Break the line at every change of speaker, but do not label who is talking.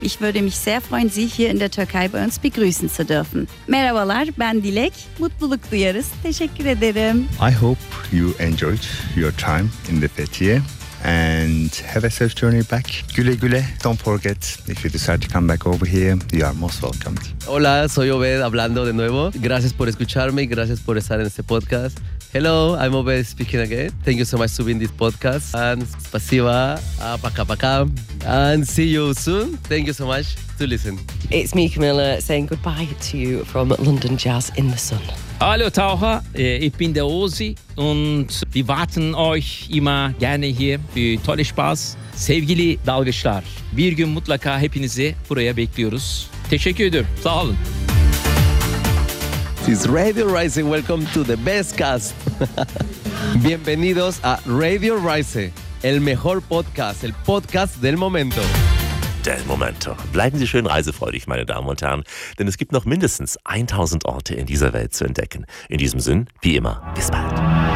Ich würde mich sehr freuen, Sie hier in der Türkei bei uns begrüßen zu dürfen. Merhabalar, ben Dilek. Mutluluk duyarız. Teşekkür ederim.
I hope you enjoyed your time in the Fethiye and have a safe journey back. Güle güle. Don't forget, if you decide to come back over here, you are most welcome.
Hola, soy Obed hablando de nuevo. Gracias por escucharme y gracias por estar en este podcast. Hello, I'm Obed speaking again. Thank you so much to be in this podcast. And spasiba, paka. And see you soon. Thank you so much to listen.
It's me, Camilla, saying goodbye to you from London Jazz in the Sun.
Hallo Taucher, ich bin der Ozi und wir warten euch immer gerne hier für tolle Spaß. Sevgili dalgıçlar, bir gün mutlaka hepinizi buraya bekliyoruz. Teşekkür ederim, sağ olun.
This is Radio Rise. Welcome to the best cast. Bienvenidos a Radio Rise, el mejor podcast, el podcast del momento.
Del Momento. Bleiben Sie schön reisefreudig, meine Damen und Herren, denn es gibt noch mindestens 1000 Orte in dieser Welt zu entdecken. In diesem Sinn, wie immer, bis bald.